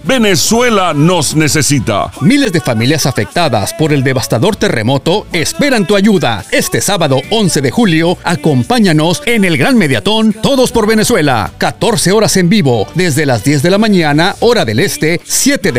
Venezuela nos necesita. Miles de familias afectadas por el devastador terremoto esperan tu ayuda. Este sábado 11 de julio, acompáñanos en el Gran Mediatón Todos por Venezuela. 14 horas en vivo, desde las 10 de la mañana, hora del este, 7 de